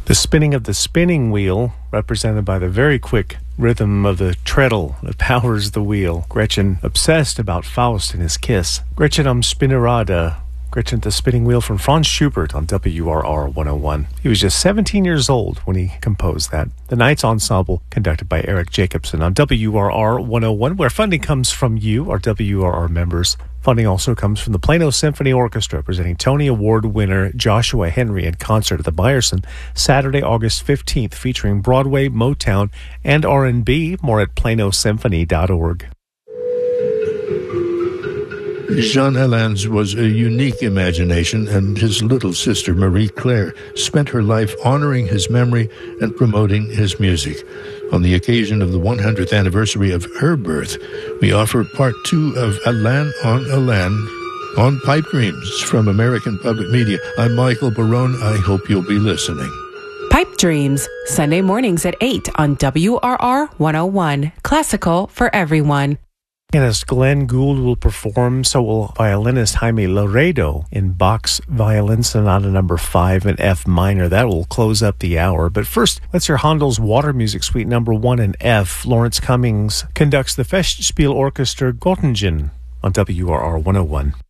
The spinning of the spinning wheel, represented by the very quick rhythm of the treadle that powers the wheel. Gretchen obsessed about Faust and his kiss. Gretchen am Spinnerade. Gretchen the Spinning Wheel from Franz Schubert on WRR 101. He was just 17 years old when he composed that. The Knights Ensemble, conducted by Eric Jacobson on WRR 101, where funding comes from you, our WRR members. Funding also comes from the Plano Symphony Orchestra, presenting Tony Award winner Joshua Henry in concert at the Meyerson, Saturday, August 15th, featuring Broadway, Motown, and R&B. More at planosymphony.org. Jean Allen's was a unique imagination, and his little sister, Marie-Claire, spent her life honoring his memory and promoting his music. On the occasion of the 100th anniversary of her birth, we offer part 2 of Alain on Alain on Pipe Dreams from American Public Media. I'm Michael Barone. I hope you'll be listening. Pipe Dreams, Sunday mornings at 8 on WRR 101. Classical for everyone. And as Glenn Gould will perform, so will violinist Jaime Laredo in Bach's Violin Sonata No. 5 in F minor. That will close up the hour. But first, let's hear Handel's Water Music Suite No. 1 in F. Lawrence Cummings conducts the Festspiel Orchestra Göttingen on WRR 101.